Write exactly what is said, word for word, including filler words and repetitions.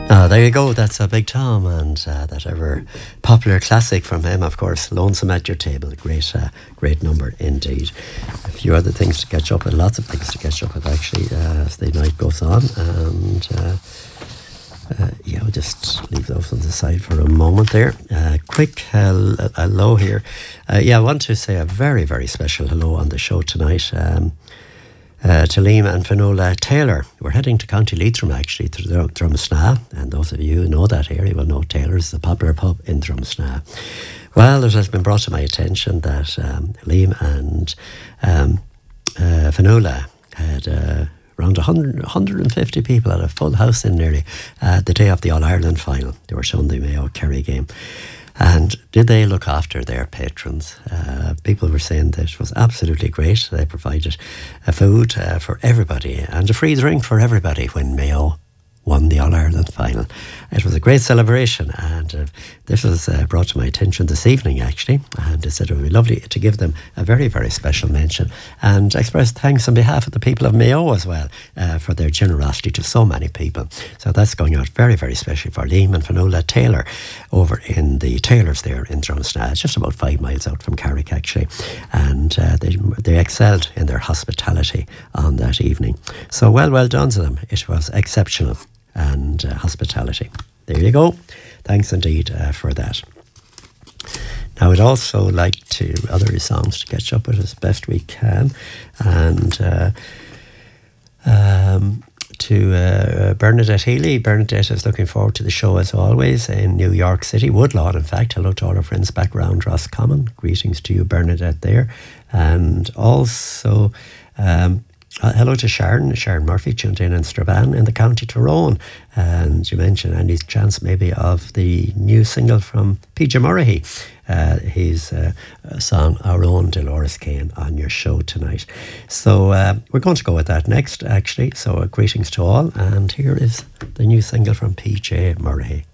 Ah, there you go. That's a Big Tom, and uh, that ever popular classic from him, of course, "Lonesome at Your Table." A great, uh, great number indeed. A few other things to catch up with, lots of things to catch up with actually uh, as the night goes on, and uh, uh, yeah, we'll just leave those on the side for a moment there. Uh, quick hel- hello here. Uh, yeah, I want to say a very, very special hello on the show tonight. Um, Uh, to Liam and Finola Taylor. We're heading to County Leitrim actually, to Dr- Drumsna, and those of you who know that area will know Taylor's, the popular pub in Drumsna. Well, it has been brought to my attention that um, Liam and um, uh, Finola had uh, around one hundred, one hundred fifty people at a full house in nearly uh, the day of the All-Ireland final. They were showing the Mayo Kerry game. And did they look after their patrons? Uh, people were saying that it was absolutely great. They provided uh, food uh, for everybody and a free drink for everybody when Mayo won the All-Ireland final. It was a great celebration, and uh, this was uh, brought to my attention this evening actually, and they said it would be lovely to give them a very, very special mention and express thanks on behalf of the people of Mayo as well uh, for their generosity to so many people. So that's going out very, very specially for Liam and Finola Taylor over in the Taylors there in Drumsna. It's just about five miles out from Carrick actually, and uh, they, they excelled in their hospitality on that evening. So well, well done to them. It was exceptional. And uh, hospitality. There you go. Thanks indeed uh, for that. Now, I'd also like to other songs to catch up with as best we can, and uh, um, to uh, Bernadette Healy. Bernadette is looking forward to the show as always in New York City, Woodlawn. In fact, hello to all our friends back around Roscommon. Greetings to you, Bernadette, there, and also. Um, Uh, hello to Sharon, Sharon Murphy, tuned in in Strabane in the County Tyrone. And you mentioned any chance maybe of the new single from P J Murray, uh, his uh, song Our Own Dolores Kane, on your show tonight. So uh, we're going to go with that next actually. So uh, greetings to all, and here is the new single from P J Murray.